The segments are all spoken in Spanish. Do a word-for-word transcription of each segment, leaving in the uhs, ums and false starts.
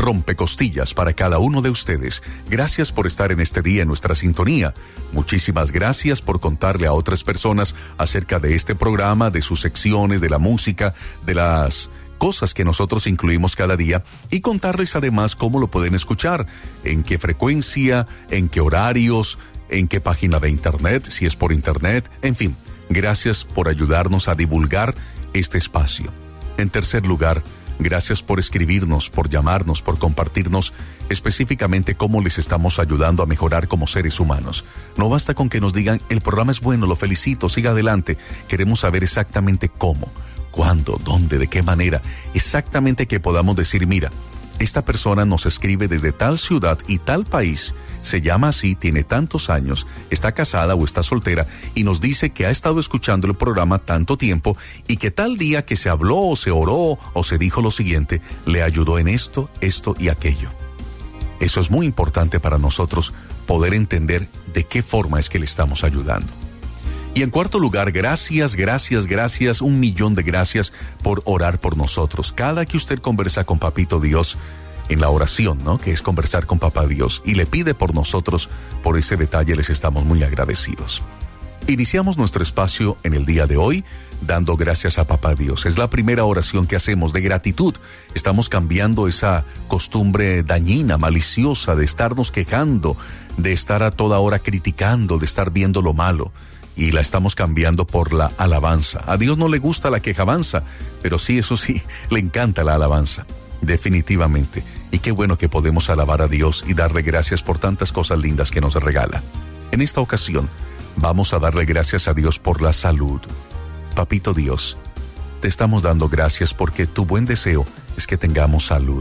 rompecostillas para cada uno de ustedes. Gracias por estar en este día en nuestra sintonía. Muchísimas gracias por contarle a otras personas acerca de este programa, de sus secciones, de la música, de las cosas que nosotros incluimos cada día, y contarles además cómo lo pueden escuchar, en qué frecuencia, en qué horarios, en qué página de internet, si es por internet, en fin. Gracias por ayudarnos a divulgar este espacio. En tercer lugar, gracias por escribirnos, por llamarnos, por compartirnos específicamente cómo les estamos ayudando a mejorar como seres humanos. No basta con que nos digan, el programa es bueno, lo felicito, siga adelante. Queremos saber exactamente cómo, cuándo, dónde, de qué manera. Exactamente que podamos decir, mira, esta persona nos escribe desde tal ciudad y tal país, se llama así, tiene tantos años, está casada o está soltera y nos dice que ha estado escuchando el programa tanto tiempo y que tal día que se habló o se oró o se dijo lo siguiente, le ayudó en esto, esto y aquello. Eso es muy importante para nosotros, poder entender de qué forma es que le estamos ayudando. Y en cuarto lugar, gracias, gracias, gracias, un millón de gracias por orar por nosotros. Cada que usted conversa con Papito Dios, en la oración, ¿no?, que es conversar con Papá Dios, y le pide por nosotros, por ese detalle les estamos muy agradecidos. Iniciamos nuestro espacio en el día de hoy dando gracias a Papá Dios. Es la primera oración que hacemos de gratitud. Estamos cambiando esa costumbre dañina, maliciosa, de estarnos quejando, de estar a toda hora criticando, de estar viendo lo malo, y la estamos cambiando por la alabanza. A Dios no le gusta la quejabanza, pero sí, eso sí, le encanta la alabanza. Definitivamente. Y qué bueno que podemos alabar a Dios y darle gracias por tantas cosas lindas que nos regala. En esta ocasión, vamos a darle gracias a Dios por la salud. Papito Dios, te estamos dando gracias porque tu buen deseo es que tengamos salud.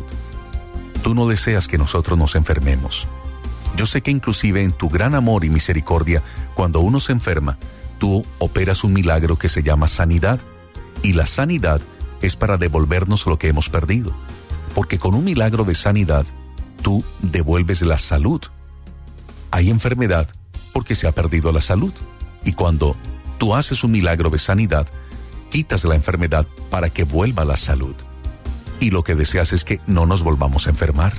Tú no deseas que nosotros nos enfermemos. Yo sé que inclusive en tu gran amor y misericordia, cuando uno se enferma, tú operas un milagro que se llama sanidad. Y la sanidad es para devolvernos lo que hemos perdido. Porque con un milagro de sanidad, tú devuelves la salud. Hay enfermedad porque se ha perdido la salud. Y cuando tú haces un milagro de sanidad, quitas la enfermedad para que vuelva la salud. Y lo que deseas es que no nos volvamos a enfermar.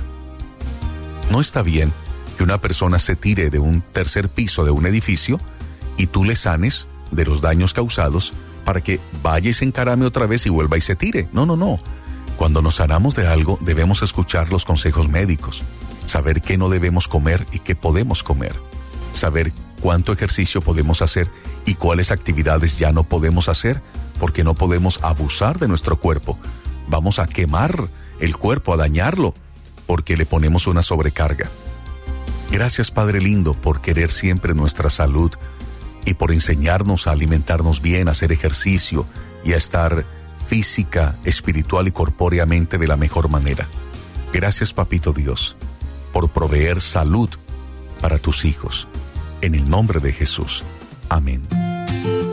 No está bien que una persona se tire de un tercer piso de un edificio y tú le sanes de los daños causados para que vaya y se encarame otra vez y vuelva y se tire. No, no, no. Cuando nos sanamos de algo, debemos escuchar los consejos médicos, saber qué no debemos comer y qué podemos comer, saber cuánto ejercicio podemos hacer y cuáles actividades ya no podemos hacer, porque no podemos abusar de nuestro cuerpo. Vamos a quemar el cuerpo, a dañarlo, porque le ponemos una sobrecarga. Gracias, Padre lindo, por querer siempre nuestra salud y por enseñarnos a alimentarnos bien, a hacer ejercicio y a estar física, espiritual y corpóreamente de la mejor manera. Gracias, Papito Dios, por proveer salud para tus hijos. En el nombre de Jesús. Amén.